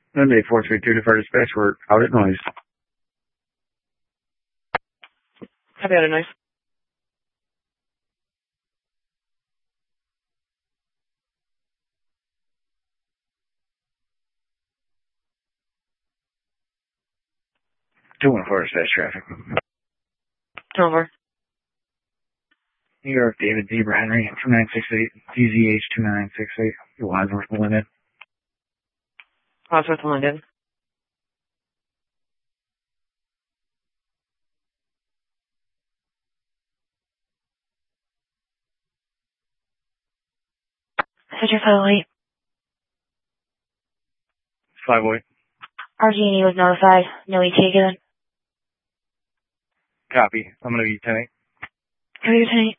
Monday 432 deferred dispatch. We're out at noise. Copy out at noise. Two one four dispatch traffic. 214. New York, David Zebra Henry from 968, DZH 2968, Wadsworth, Linden. Wadsworth, Linden. Cedric 508. 508. RG&E was notified. No ETA given. Copy. I'm going to be 10-8. Copy 10-8.